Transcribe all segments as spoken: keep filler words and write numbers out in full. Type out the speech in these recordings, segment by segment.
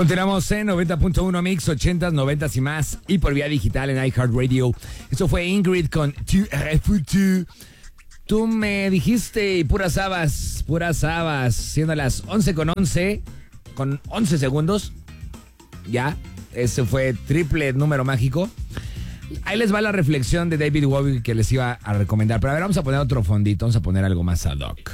Continuamos en noventa punto uno Mix, ochentas, noventas y más, y por vía digital en iHeartRadio. Eso fue Ingrid con Tu Refutu. Tú me dijiste, y puras habas, puras habas, siendo las once con once, con once segundos. Ya, ese fue triple número mágico. Ahí les va la reflexión de David Bowie que les iba a recomendar. Pero a ver, vamos a poner otro fondito, vamos a poner algo más ad hoc.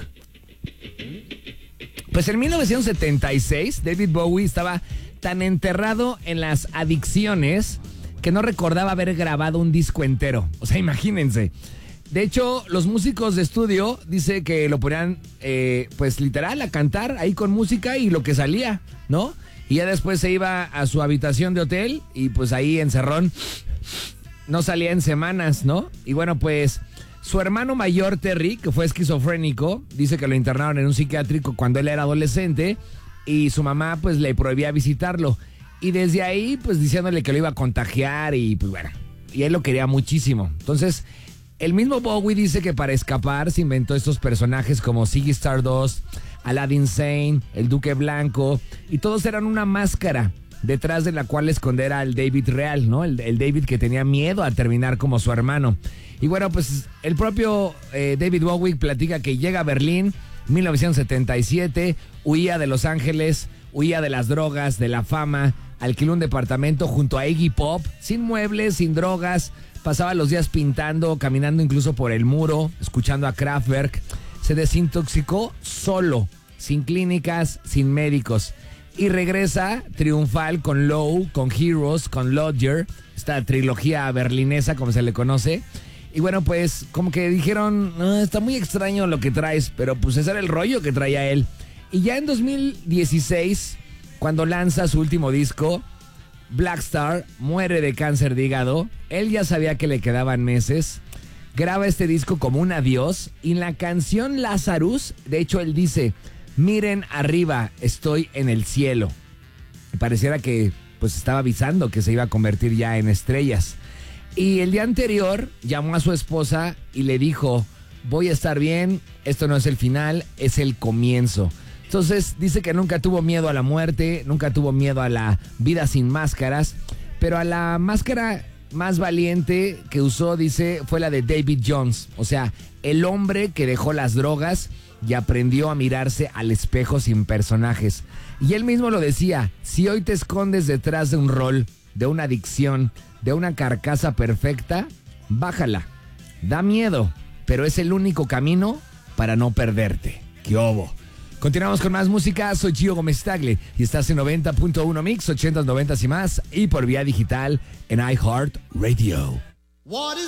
Pues en mil novecientos setenta y seis, David Bowie estaba tan enterrado en las adicciones que no recordaba haber grabado un disco entero. O sea, imagínense. De hecho, los músicos de estudio dice que lo ponían, eh, pues literal, a cantar ahí con música y lo que salía, ¿no? Y ya después se iba a su habitación de hotel y pues ahí encerrón no salía en semanas, ¿no? Y bueno, pues su hermano mayor, Terry, que fue esquizofrénico, dice que lo internaron en un psiquiátrico cuando él era adolescente y su mamá pues le prohibía visitarlo. Y desde ahí pues diciéndole que lo iba a contagiar y pues bueno, y él lo quería muchísimo. Entonces, el mismo Bowie dice que para escapar se inventó estos personajes como Ziggy Stardust, Aladdin Sane, el Duque Blanco, y todos eran una máscara detrás de la cual esconder al David real, ¿no? El, el David que tenía miedo a terminar como su hermano. Y bueno, pues el propio eh, David Bowie platica que llega a Berlín, mil novecientos setenta y siete, huía de Los Ángeles, huía de las drogas, de la fama, alquiló un departamento junto a Iggy Pop, sin muebles, sin drogas, pasaba los días pintando, caminando incluso por el muro, escuchando a Kraftwerk. Se desintoxicó solo, sin clínicas, sin médicos. Y regresa triunfal con Low, con Heroes, con Lodger, esta trilogía berlinesa como se le conoce. Y bueno, pues como que dijeron, ah, está muy extraño lo que traes, pero pues ese era el rollo que traía él. Y ya en dos mil dieciséis, cuando lanza su último disco, Black Star, muere de cáncer de hígado. Él ya sabía que le quedaban meses. Graba este disco como un adiós. Y en la canción Lazarus, de hecho él dice, miren arriba, estoy en el cielo. Y pareciera que pues estaba avisando que se iba a convertir ya en estrellas. Y el día anterior llamó a su esposa y le dijo, voy a estar bien, esto no es el final, es el comienzo. Entonces dice que nunca tuvo miedo a la muerte, nunca tuvo miedo a la vida sin máscaras, pero a la máscara más valiente que usó, dice, fue la de David Jones. O sea, el hombre que dejó las drogas y aprendió a mirarse al espejo sin personajes. Y él mismo lo decía, si hoy te escondes detrás de un rol, de una adicción, de una carcasa perfecta, bájala. Da miedo, pero es el único camino para no perderte. ¡Qué obo! Continuamos con más música, soy Gio Gómez Tagle y estás en noventa punto uno Mix, ochentas, noventas y más, y por vía digital en iHeartRadio.